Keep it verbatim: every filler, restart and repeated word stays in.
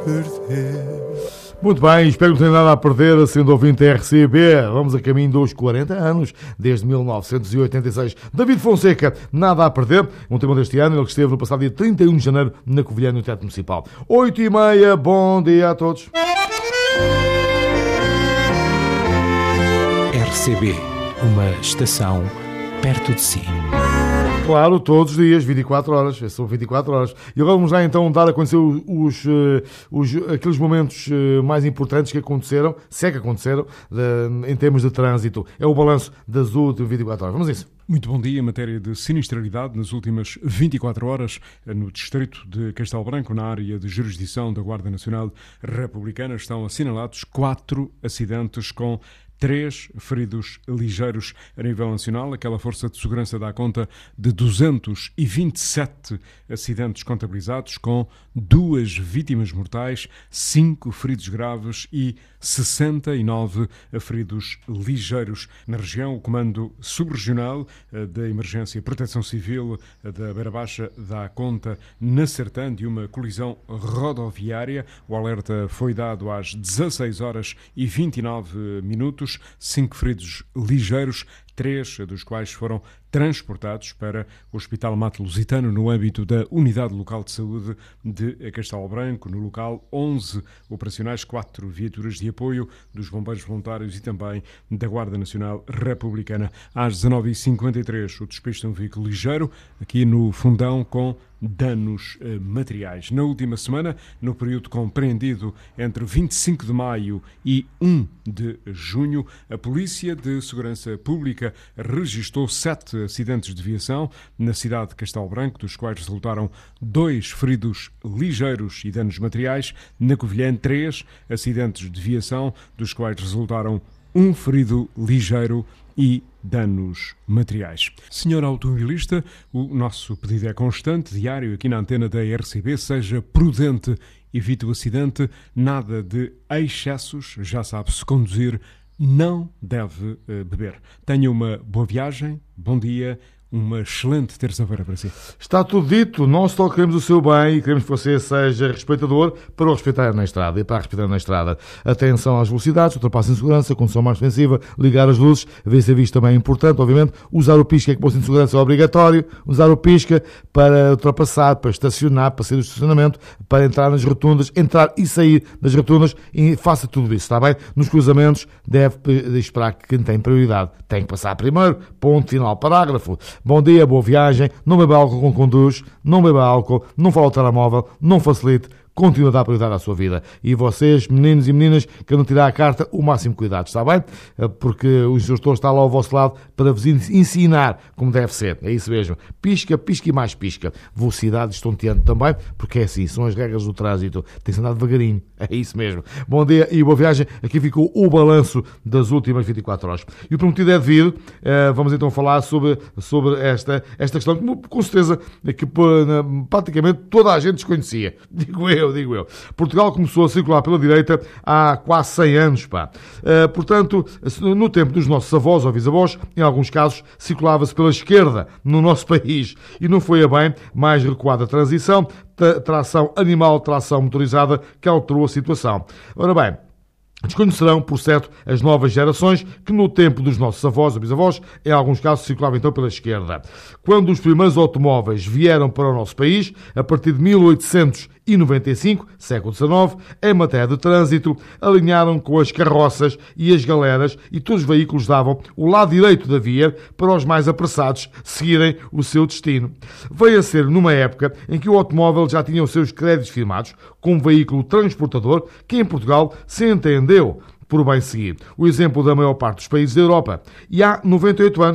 Muito bem, espero que não tenha nada a perder, sendo ouvinte R C B. Vamos a caminho dos quarenta anos, desde mil novecentos e oitenta e seis. David Fonseca, nada a perder, um tema deste ano, ele que esteve no passado dia trinta e um de janeiro na Covilhã, no Teatro Municipal. oito e meia, bom dia a todos. R C B, uma estação perto de si. Claro, todos os dias, vinte e quatro horas, são vinte e quatro horas. E agora vamos lá então dar a conhecer os, os, aqueles momentos mais importantes que aconteceram, se é que aconteceram, de, em termos de trânsito. É o balanço das últimas vinte e quatro horas. Vamos a isso. Muito bom dia. Em matéria de sinistralidade, nas últimas vinte e quatro horas, no distrito de Castelo Branco, na área de jurisdição da Guarda Nacional Republicana, estão assinalados quatro acidentes com três feridos ligeiros a nível nacional. Aquela força de segurança dá conta de duzentos e vinte e sete acidentes contabilizados, com duas vítimas mortais, cinco feridos graves e sessenta e nove feridos ligeiros. Na região, o Comando Subregional da Emergência e Proteção Civil da Beira Baixa dá conta na Sertã de uma colisão rodoviária. O alerta foi dado às dezasseis horas e vinte e nove minutos. Cinco feridos ligeiros, três dos quais foram transportados para o Hospital Mater Lusitano no âmbito da Unidade Local de Saúde de Castelo Branco. No local, onze operacionais, quatro viaturas de apoio dos bombeiros voluntários e também da Guarda Nacional Republicana. Às dezanove e cinquenta e três, o despejo de um veículo ligeiro aqui no Fundão com danos eh, materiais. Na última semana, no período compreendido entre vinte e cinco de maio e um de junho, a Polícia de Segurança Pública registrou sete acidentes de viação na cidade de Castelo Branco, dos quais resultaram dois feridos ligeiros e danos materiais. Na Covilhã, três acidentes de viação, dos quais resultaram um ferido ligeiro e danos materiais. Senhor automobilista, o nosso pedido é constante, diário, aqui na antena da R C B. Seja prudente, evite o acidente, nada de excessos, já sabe, se conduzir não deve uh, beber. Tenha uma boa viagem, bom dia, uma excelente terça-feira para si. Está tudo dito, nós só queremos o seu bem e queremos que você seja respeitador para o respeitar na estrada e para respeitar na estrada. Atenção às velocidades, ultrapasso em segurança, condução mais defensiva, ligar as luzes, ver se a vista também é importante, obviamente. Usar o pisca, que para o cinto de segurança é obrigatório. Usar o pisca para ultrapassar, para estacionar, para sair do estacionamento, para entrar nas rotundas, entrar e sair das rotundas, e faça tudo isso, está bem? Nos cruzamentos deve esperar que quem tem prioridade tem que passar primeiro, ponto final, parágrafo. Bom dia, boa viagem, não beba álcool quando conduz, não beba álcool, não fale ao telemóvel, não facilite, continue a dar prioridade à sua vida. E vocês, meninos e meninas, que não tirar a carta, o máximo cuidado, está bem? Porque o instrutor está lá ao vosso lado para vos ensinar como deve ser. É isso mesmo. Pisca, pisca e mais pisca. Velocidade estonteante também, porque é assim, são as regras do trânsito. Tem-se andado devagarinho. É isso mesmo. Bom dia e boa viagem. Aqui ficou o balanço das últimas vinte e quatro horas. E o prometido é devido. Vamos então falar sobre, sobre esta, esta questão, que com certeza que praticamente toda a gente desconhecia. Digo eu. Eu, digo eu. Portugal começou a circular pela direita há quase cem anos, pá. Uh, portanto, no tempo dos nossos avós ou bisavós, em alguns casos, circulava-se pela esquerda no nosso país. E não foi a bem, mais recuada a transição, tração animal, tração motorizada, que alterou a situação. Ora bem, desconhecerão, por certo, as novas gerações que no tempo dos nossos avós ou bisavós, em alguns casos, circulavam então pela esquerda. Quando os primeiros automóveis vieram para o nosso país, a partir de mil oitocentos e noventa e cinco, século dezenove, em matéria de trânsito, alinharam com as carroças e as galeras e todos os veículos davam o lado direito da via para os mais apressados seguirem o seu destino. Veio a ser numa época em que o automóvel já tinha os seus créditos firmados como veículo transportador, que em Portugal se entendeu por bem seguir. O exemplo da maior parte dos países da Europa. E há noventa e oito anos